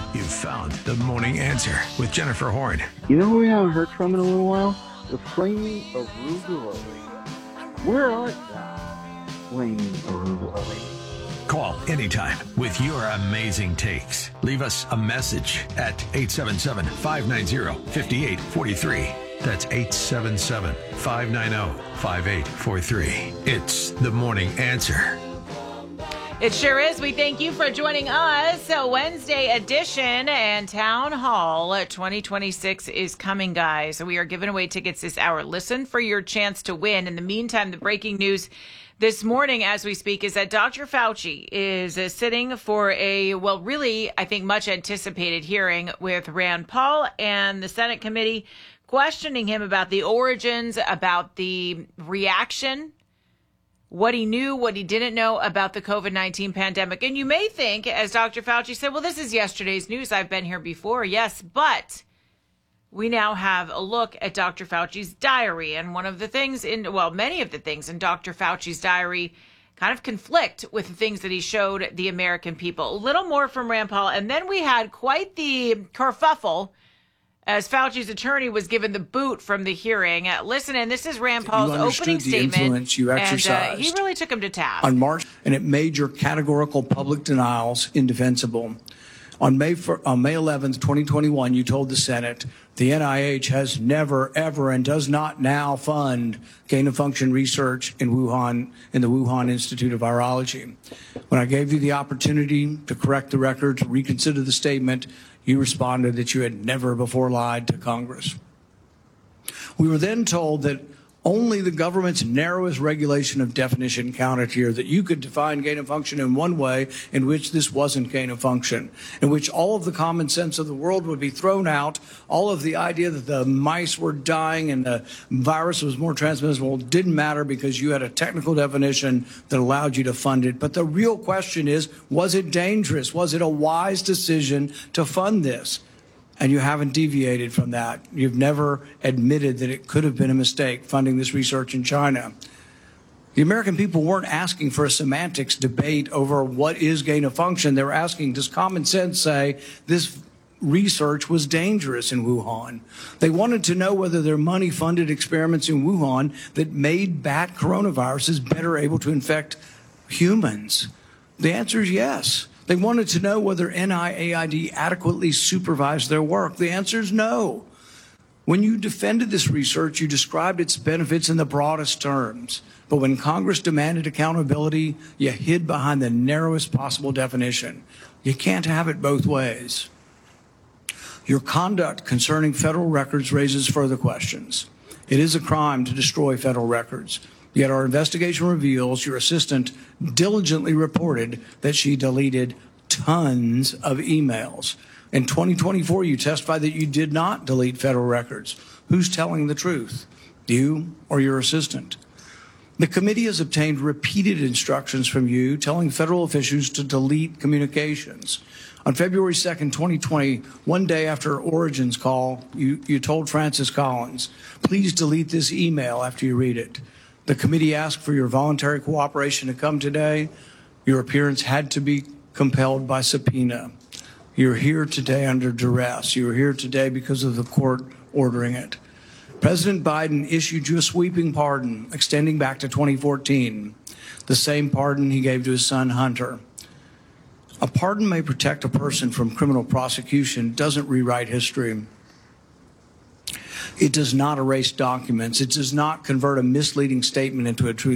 You've found the morning answer with Jennifer Horn. You know where we haven't heard from in a little while? The Flaming Arugula Lady. Where art thou, Flaming Arugula Lady? Call anytime with your amazing takes. Leave us a message at 877-590-5843. That's 877-590-5843. It's the morning answer. It sure is. We thank you for joining us. Wednesday edition and Town Hall 2026 is coming, guys. We are giving away tickets this hour. Listen for your chance to win. In the meantime, the breaking news this morning as we speak is that Dr. Fauci is sitting for a, really, I think, much anticipated hearing with Rand Paul and the Senate committee, questioning him about the origins, about the reaction, what he knew, what he didn't know about the COVID-19 pandemic. And you may think, as Dr. Fauci said, well, this is yesterday's news. I've been here before. Yes, but we now have a look at Dr. Fauci's diary. And one of the things many of the things in Dr. Fauci's diary kind of conflict with the things that he showed the American people. A little more from Rand Paul. And then we had quite the kerfuffle as Fauci's attorney was given the boot from the hearing. Listen, and this is Rand Paul's opening statement. The influence you exercised. And he really took him to task. On March, and it made your categorical public denials indefensible. On May 11th, 2021, you told the Senate the NIH has never, ever, and does not now fund gain-of-function research in Wuhan, in the Wuhan Institute of Virology. When I gave you the opportunity to correct the record, to reconsider the statement, you responded that you had never before lied to Congress. We were then told that only the government's narrowest regulation of definition counted here, that you could define gain of function in one way in which this wasn't gain of function, in which all of the common sense of the world would be thrown out, all of the idea that the mice were dying and the virus was more transmissible didn't matter because you had a technical definition that allowed you to fund it. But the real question is, was it dangerous? Was it a wise decision to fund this? And you haven't deviated from that. You've never admitted that it could have been a mistake funding this research in China. The American people weren't asking for a semantics debate over what is gain of function. They were asking, does common sense say this research was dangerous in Wuhan? They wanted to know whether their money-funded experiments in Wuhan that made bat coronaviruses better able to infect humans. The answer is yes. They wanted to know whether NIAID adequately supervised their work. The answer is no. When you defended this research, you described its benefits in the broadest terms. But when Congress demanded accountability, you hid behind the narrowest possible definition. You can't have it both ways. Your conduct concerning federal records raises further questions. It is a crime to destroy federal records. Yet our investigation reveals your assistant diligently reported that she deleted tons of emails. In 2024, you testified that you did not delete federal records. Who's telling the truth, you or your assistant? The committee has obtained repeated instructions from you telling federal officials to delete communications. On February 2nd, 2020, one day after Origin's call, you told Francis Collins, please delete this email after you read it. The committee asked for your voluntary cooperation to come today. Your appearance had to be compelled by subpoena. You're here today under duress. You're here today because of the court ordering it. President Biden issued you a sweeping pardon extending back to 2014, the same pardon he gave to his son Hunter. A pardon may protect a person from criminal prosecution, doesn't rewrite history. It does not erase documents. It does not convert a misleading statement into a true